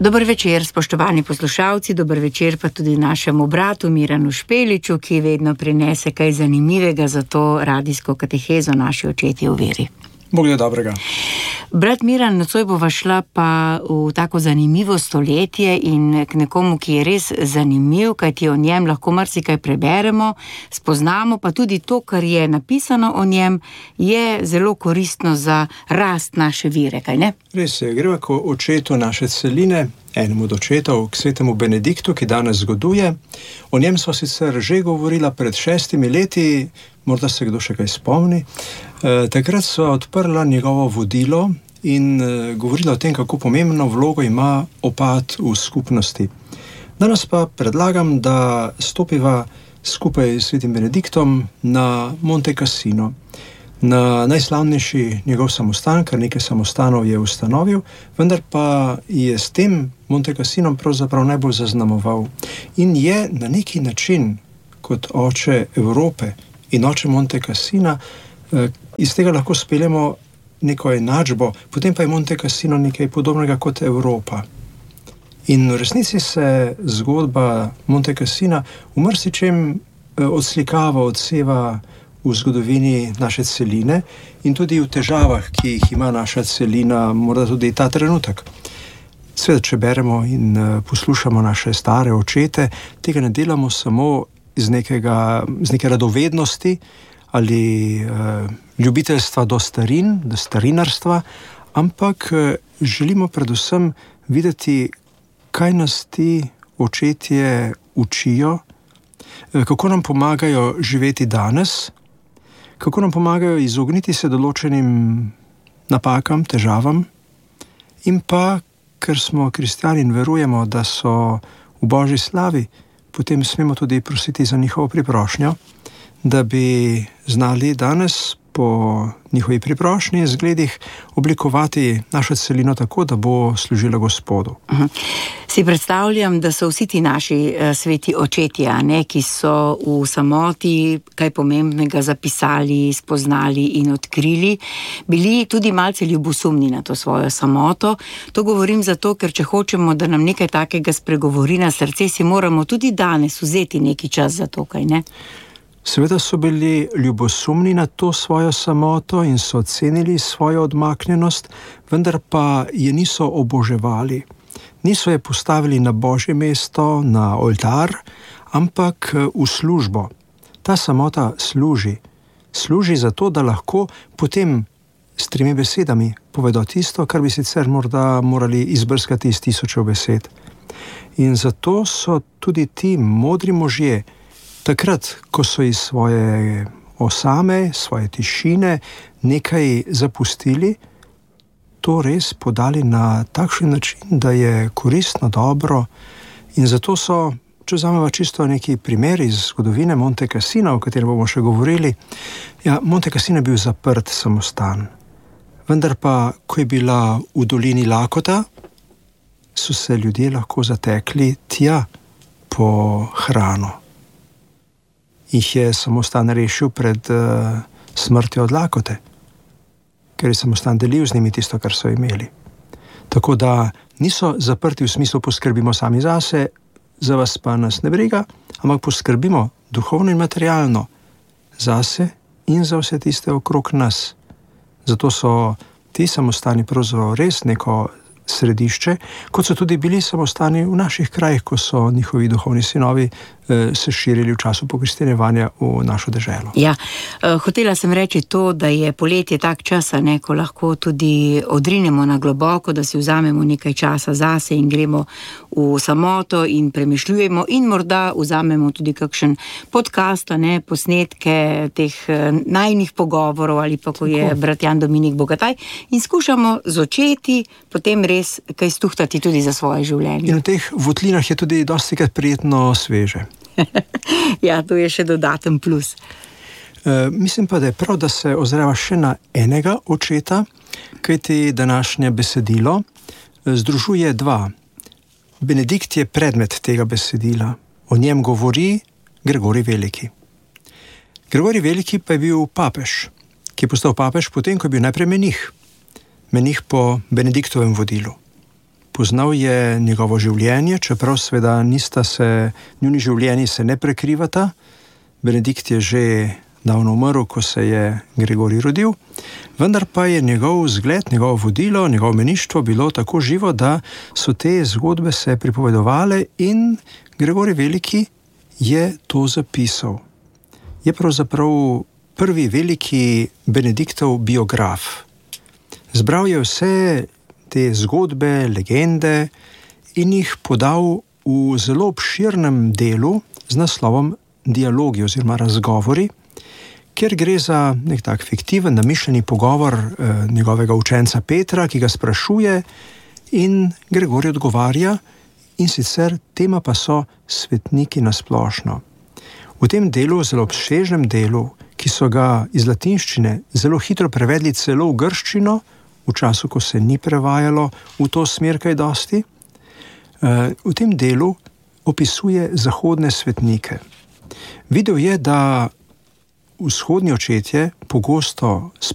Dober večer, spoštovani poslušalci, dober večer pa tudi našemu bratu Miranu Špeliču, ki vedno prinese kaj zanimivega za to radijsko katehezo naši očetje v veri. Bog je dobrega. Brat Miran, nocoj bova šla pa v tako zanimivo stoletje in k nekomu, ki je res zanimiv, kajti o njem lahko marsikaj preberemo, spoznamo, pa tudi to, kar je napisano o njem, je zelo koristno za rast naše vere, kaj ne? Res je, greva k očetu naše celine, enemu od očetov, k svetemu Benediktu, ki danes zgoduje. O njem sva sicer že govorila pred 6 leti, morda se kdo še kaj spomni. Takrat sva odprla njegovo vodilo in govorila o tem, kako pomembno vlogo ima opat v skupnosti. Danes pa predlagam, da stopiva skupaj s svetim Benediktom na Monte Cassino, na najslavnejši njegov samostan, kar nekaj samostanov je ustanovil, vendar pa je s tem Monte Cassinom pravzaprav najbolj zaznamoval in je na neki način kot oče Evrope in oče Monte Cassina, iz tega lahko speljemo neko enačbo, potem pa je Monte Cassino nekaj podobnega kot Evropa. In v resnici se zgodba Monte Cassina v marsičem odslikava, odseva v zgodovini naše celine in tudi v težavah, ki jih ima naša celina, morda tudi ta trenutek. Seveda, če beremo in poslušamo naše stare očete, tega ne delamo samo iz neke radovednosti ali ljubiteljstva do starin, do starinarstva, ampak želimo predvsem videti, kaj nas ti očetje učijo, kako nam pomagajo živeti danes, kako nam pomagajo izogniti se določenim napakam, težavam, in pa, ker smo kristjani in verujemo, da so v Božji slavi, potem smemo tudi prositi za njihovo priprošnjo, da bi znali danes po njihovi priprošnji in zgledih oblikovati našo celino tako, da bo služila Gospodu. Si predstavljam, da so vsi ti naši sveti očetje, ki so v samoti kaj pomembnega zapisali, spoznali in odkrili, bili tudi malce ljubosumni na to svojo samoto. To govorim zato, ker če hočemo, da nam nekaj takega spregovori na srce, si moramo tudi danes vzeti neki čas za to, kaj ne? Seveda so bili ljubosumni na to svojo samoto in so cenili svojo odmaknjenost, vendar pa je niso oboževali. Niso je postavili na Božje mesto, na oltar, ampak v službo. Ta samota služi za to, da lahko potem s 3 besedami povedo tisto, kar bi sicer morda morali izbrskati iz 1000 besed. In zato so tudi ti modri možje, takrat, ko so iz svoje osame, svoje tišine nekaj zapustili, to res podali na takšen način, da je koristno, dobro. In zato so, če vzamemo čisto neki primer iz zgodovine Monte Cassina, o katerem bomo še govorili, Monte Cassino je bil zaprt samostan. Vendar pa, ko je bila v dolini Lakota, so se ljudje lahko zatekli tja po hrano. Jih je samostan rešil pred smrtjo od lakote, ker je samostan delil z njimi tisto, kar so imeli. Tako da niso zaprti v smislu poskrbimo sami zase, za vas pa nas ne briga, ampak poskrbimo duhovno in materialno zase in za vse tiste okrog nas. Zato so ti samostani pravzaprav res neko središče, kot so tudi bili samostani v naših krajih, ko so njihovi duhovni sinovi se širili v času pokristjanjevanja v našo deželo. Hotela sem reči to, da je poletje tak čas, ko lahko tudi odrinemo na globoko, da si vzamemo nekaj časa zase in gremo v samoto in premišljujemo in morda vzamemo tudi kakšen podcast, posnetke teh najnih pogovorov ali pa ko je brat Jan Dominik Bogataj in skušamo z očeti potem res kaj stuhtati tudi za svoje življenje. In v teh votlinah je tudi dostikrat prijetno sveže. To je še dodaten plus. Mislim pa, da je prav, da se ozreva še na enega očeta, kajti današnje besedilo združuje 2. Benedikt je predmet tega besedila. O njem govori Gregorij Veliki. Gregorij Veliki pa je bil papež, ki je postal papež potem, ko je bil najprej menih po Benediktovem vodilu. poznal je njegovo življenje, čeprav seveda njuni življenji se ne prekrivata. Benedikt je že davno umrl, ko se je Gregorij rodil, vendar pa je njegov zgled, njegovo vodilo, njegovo meništvo bilo tako živo, da so te zgodbe se pripovedovale in Gregorij Veliki je to zapisal. Je pravzaprav prvi veliki Benediktov biograf. Zbral je vse te zgodbe, legende in jih podal v zelo obširnem delu z naslovom Dialogi oziroma razgovori, kjer gre za nek tak fiktiven, namišljeni pogovor njegovega učenca Petra, ki ga sprašuje in Gregorij odgovarja, in sicer tema pa so svetniki na splošno. V tem delu, zelo obsežnem delu, ki so ga iz latinščine zelo hitro prevedli celo v grščino, v času, ko se ni prevajalo v to smer kaj dosti, v tem delu opisuje zahodne svetnike. Videl je, da vzhodni očetje pogosto